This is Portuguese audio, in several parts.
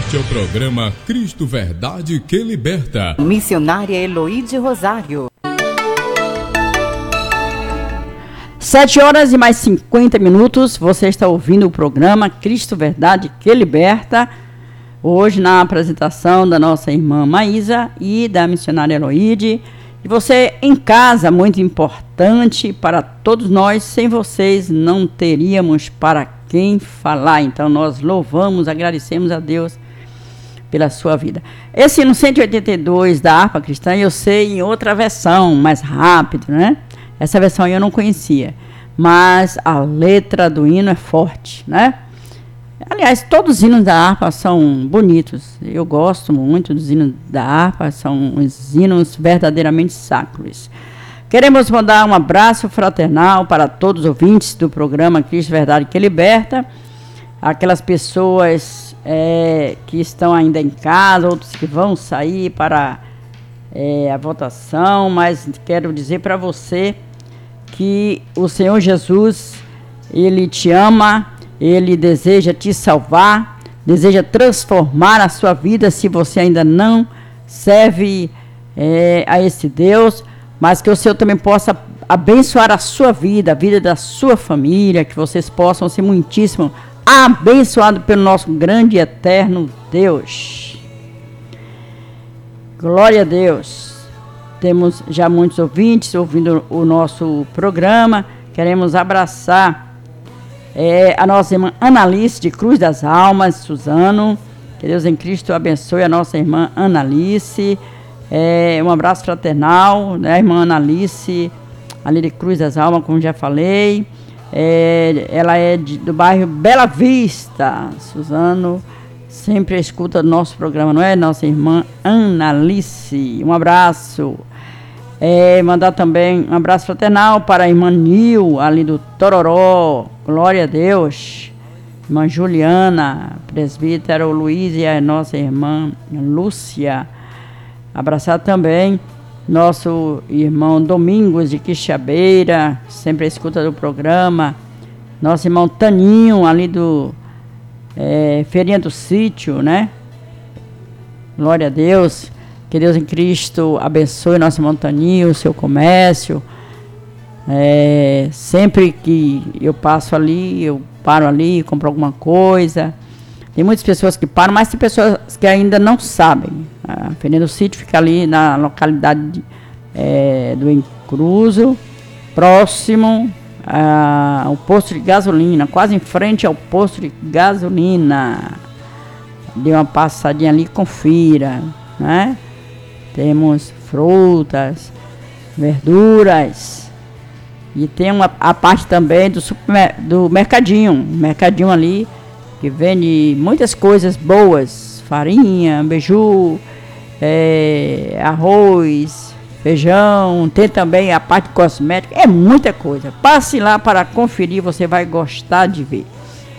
Este é o programa Cristo Verdade que Liberta. Missionária Eloíde Rosário. 7h mais 50. Você está ouvindo o programa Cristo Verdade que Liberta. Hoje na apresentação da nossa irmã Maísa e da missionária Eloíde. E você em casa, muito importante para todos nós. Sem vocês não teríamos para quem falar. Então nós louvamos, agradecemos a Deus pela sua vida. Esse hino 182 da harpa cristã, eu sei em outra versão, mais rápido, né? Essa versão eu não conhecia, mas a letra do hino é forte, né? Aliás, todos os hinos da harpa são bonitos. Eu gosto muito dos hinos da harpa, são os hinos verdadeiramente sacros. Queremos mandar um abraço fraternal para todos os ouvintes do programa Cristo Verdade que Liberta, aquelas pessoas que estão ainda em casa, outros que vão sair para a votação, mas quero dizer para você que o Senhor Jesus, Ele te ama, Ele deseja te salvar, deseja transformar a sua vida se você ainda não serve a esse Deus, mas que o Senhor também possa abençoar a sua vida, a vida da sua família, que vocês possam ser muitíssimo abençoados pelo nosso grande e eterno Deus. Glória a Deus. Temos já muitos ouvintes ouvindo o nosso programa. Queremos abraçar a nossa irmã Analice de Cruz das Almas, Suzano. Que Deus em Cristo abençoe a nossa irmã Analice. Um abraço fraternal, né, irmã Analice, ali de Cruz das Almas, como já falei. Ela é do bairro Bela Vista, Suzano. Sempre escuta o nosso programa, não é? Nossa irmã Analice. Um abraço. Mandar também um abraço fraternal para a irmã Nil, ali do Tororó. Glória a Deus. Irmã Juliana, presbítero Luiz e a nossa irmã Lúcia. Abraçar também nosso irmão Domingos de Quixabeira, sempre escuta do programa. Nosso irmão Taninho, ali do Feirinha do Sítio, né? Glória a Deus. Que Deus em Cristo abençoe nosso irmão Taninho, o seu comércio. Sempre que eu passo ali, eu paro ali, compro alguma coisa. Tem muitas pessoas que param, mas tem pessoas que ainda não sabem. A Feirinha do Sítio fica ali na localidade do Encruzo, próximo ao posto de gasolina, quase em frente ao posto de gasolina. Dê uma passadinha ali e confira, né? Temos frutas, verduras. E tem a parte também do mercadinho ali, que vende muitas coisas boas, farinha, beiju, arroz, feijão, tem também a parte cosmética, é muita coisa. Passe lá para conferir, você vai gostar de ver.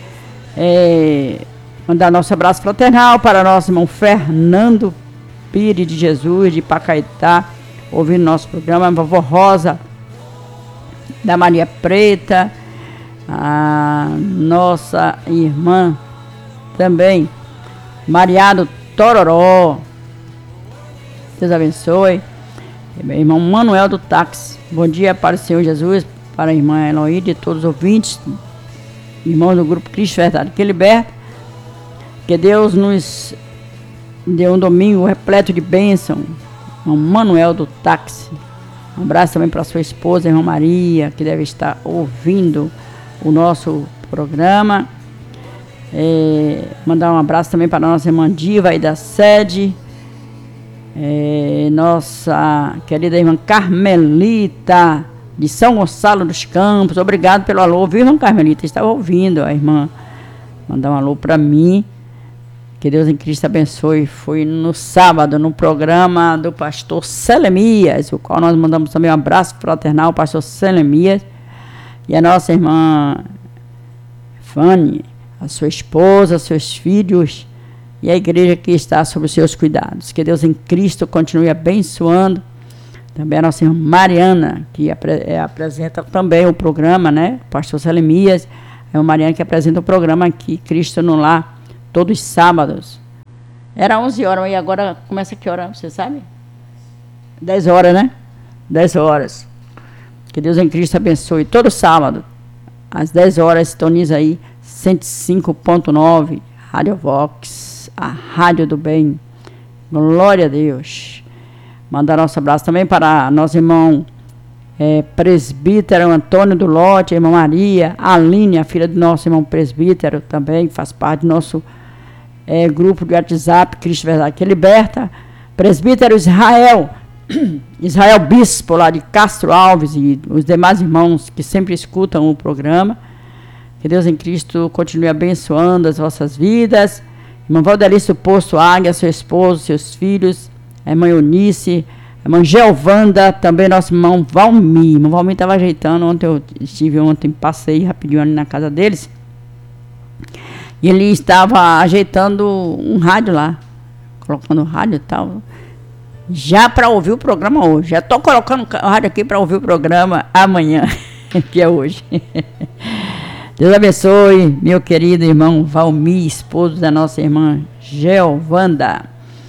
Mandar nosso abraço fraternal para nosso irmão Fernando Pires de Jesus, de Pacaetá, ouvindo nosso programa, a vovó Rosa, da Maria Preta, a nossa irmã também, Mariado Tororó. Deus abençoe. Meu irmão Manuel do Táxi. Bom dia para o Senhor Jesus, para a irmã Eloíde e todos os ouvintes, irmãos do Grupo Cristo Verdade que Liberta. Que Deus nos dê um domingo repleto de bênção. Irmão Manuel do Táxi. Um abraço também para sua esposa, irmã Maria, que deve estar ouvindo o nosso programa. Mandar um abraço também para a nossa irmã Diva aí da sede. Nossa querida irmã Carmelita de São Gonçalo dos Campos. Obrigado pelo alô, viu, irmã Carmelita? Estava ouvindo a irmã mandar um alô para mim. Que Deus em Cristo abençoe. Foi no sábado, no programa do pastor Selemias, o qual nós mandamos também um abraço fraternal ao pastor Selemias e a nossa irmã Fanny, a sua esposa, seus filhos e a igreja que está sob os seus cuidados. Que Deus em Cristo continue abençoando. Também a nossa irmã Mariana, que apresenta também o programa, né? O pastor Selemias, é o Mariana que apresenta o programa aqui, Cristo no Lar, todos os sábados. Era 11 horas, e agora começa que hora, você sabe? 10 horas, né? 10 horas. Que Deus em Cristo abençoe. Todo sábado, às 10 horas, sintoniza aí 105.9, Rádio Vox, a Rádio do Bem. Glória a Deus. Mandar nosso abraço também para nosso irmão presbítero Antônio do Lote, a irmã Maria, a Aline, a filha do nosso irmão presbítero, também faz parte do nosso grupo de WhatsApp, Cristo Verdade que Liberta. Presbítero Israel Bispo, lá de Castro Alves, e os demais irmãos que sempre escutam o programa. Que Deus em Cristo continue abençoando as vossas vidas. Irmão Valdelice do Posto Águia, seu esposo, seus filhos, a irmã Eunice, a irmã Geovanda, também nosso irmão Valmir. O irmão Valmir estava ajeitando, passei rapidinho ali na casa deles, e ele estava ajeitando um rádio lá, colocando o rádio e tal, já para ouvir o programa hoje. Já estou colocando o rádio aqui para ouvir o programa amanhã, que é hoje. Deus abençoe, meu querido irmão Valmir, esposo da nossa irmã Geovanda.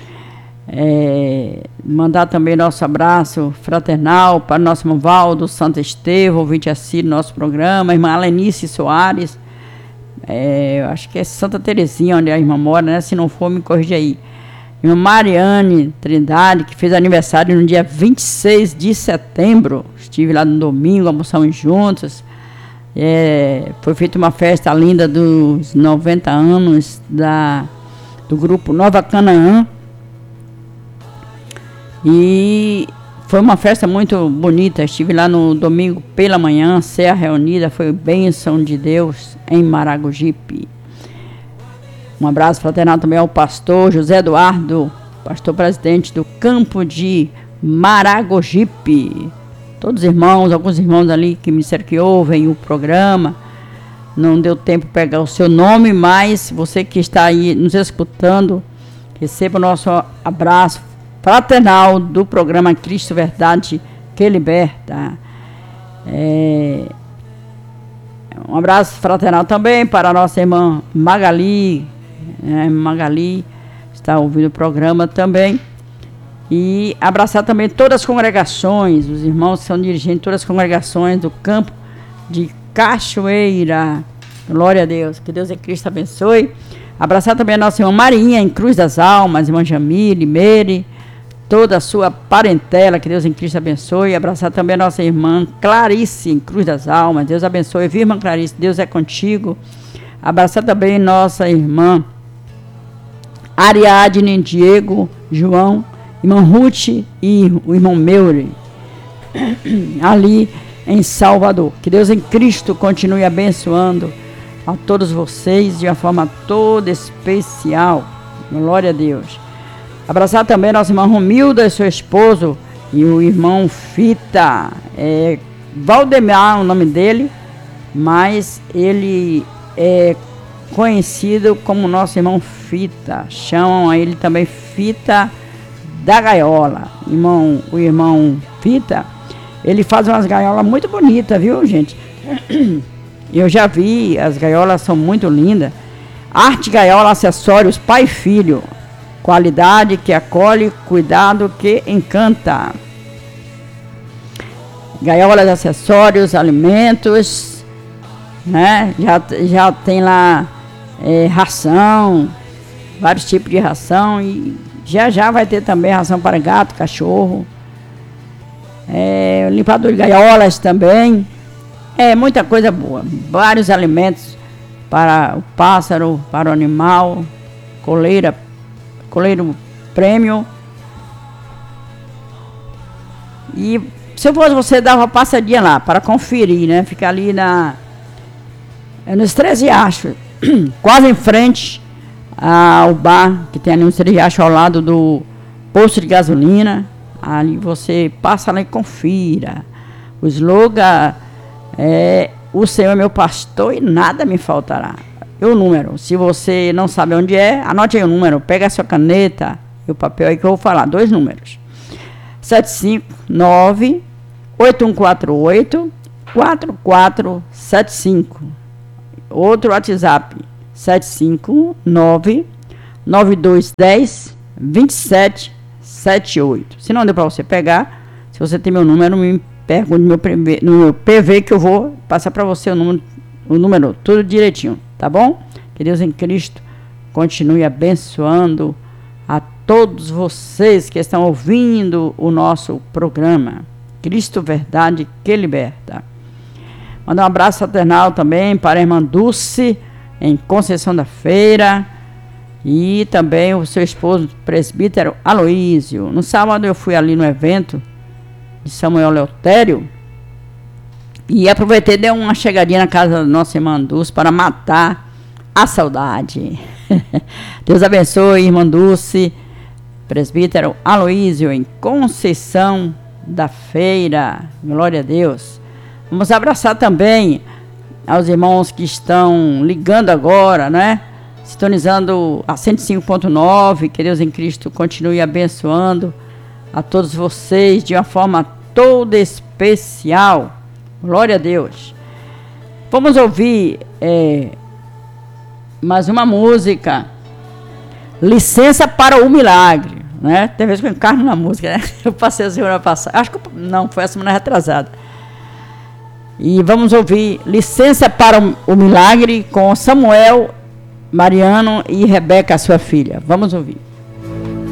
Mandar também nosso abraço fraternal para o nosso irmão Valdo Santo Estevão, ouvinte assíduo do nosso programa, a irmã Alenice Soares, acho que é Santa Terezinha, onde a irmã mora, né? Se não for, me corrija aí. Irmã Mariane Trindade, que fez aniversário no dia 26 de setembro, estive lá no domingo, almoçamos juntos. Foi feita uma festa linda dos 90 anos do grupo Nova Canaã, e foi uma festa muito bonita. Estive lá no domingo pela manhã, Serra reunida, foi bênção de Deus em Maragogipe. Um abraço fraternal também ao pastor José Eduardo, pastor presidente do campo de Maragogipe. Todos os irmãos, alguns irmãos ali que me disseram que ouvem o programa. Não deu tempo de pegar o seu nome, mas você que está aí nos escutando, receba o nosso abraço fraternal do programa Cristo Verdade que Liberta. Um abraço fraternal também para a nossa irmã Magali. Magali está ouvindo o programa também. E abraçar também todas as congregações, os irmãos que são dirigentes de todas as congregações do campo de Cachoeira. Glória a Deus, que Deus em Cristo abençoe. Abraçar também a nossa irmã Marinha, em Cruz das Almas, irmã Jamile, Meire, toda a sua parentela, que Deus em Cristo abençoe. Abraçar também a nossa irmã Clarice, em Cruz das Almas, Deus abençoe. Viu, irmã Clarice, Deus é contigo. Abraçar também nossa irmã Ariadne, Diego, João, irmã Ruth e o irmão Meure, ali em Salvador. Que Deus em Cristo continue abençoando a todos vocês de uma forma toda especial. Glória a Deus. Abraçar também nossa irmã Romilda e seu esposo e o irmão Fita. Valdemar, o nome dele, mas ele é conhecido como nosso irmão Fita. Chamam a ele também Fita da Gaiola. O irmão Fita, ele faz umas gaiolas muito bonitas, viu, gente? Eu já vi, as gaiolas são muito lindas. Arte Gaiola Acessórios Pai e Filho. Qualidade que acolhe, cuidado que encanta. Gaiolas, acessórios, alimentos, né? Já tem lá ração, vários tipos de ração, e já vai ter também ração para gato, cachorro, limpador de gaiolas também, muita coisa boa, vários alimentos para o pássaro, para o animal, coleiro prêmio. E se eu fosse você, dava uma passadinha lá para conferir, né? Fica ali nos 13 Riachos, quase em frente ao bar que tem ali nos 13 Riachos, ao lado do posto de gasolina. Ali você passa lá e confira. O slogan o Senhor é meu pastor e nada me faltará. E o número, se você não sabe onde é, anote aí o número, pega a sua caneta e o papel aí que eu vou falar, 2 números. 759-8148-4475. Outro WhatsApp, 759 9210 2778. Se não deu para você pegar, se você tem meu número, me pergunte no meu PV que eu vou passar para você o número tudo direitinho, tá bom? Que Deus em Cristo continue abençoando a todos vocês que estão ouvindo o nosso programa Cristo Verdade que Liberta. Mandar um abraço fraternal também para a irmã Dulce, em Conceição da Feira, e também o seu esposo, presbítero Aloísio. No sábado eu fui ali no evento de Samuel Leotério e aproveitei e dei uma chegadinha na casa da nossa irmã Dulce para matar a saudade. Deus abençoe, irmã Dulce, presbítero Aloísio, em Conceição da Feira. Glória a Deus. Vamos abraçar também aos irmãos que estão ligando agora, né? Sintonizando a 105.9. Que Deus em Cristo continue abençoando a todos vocês de uma forma toda especial. Glória a Deus. Vamos ouvir mais uma música. Licença para o Milagre, né? Tem vezes que eu encarno na música, né? Eu passei a semana passada. Acho que não, foi a semana retrasada. E vamos ouvir Licença para o Milagre com Samuel, Mariano e Rebeca, sua filha. Vamos ouvir.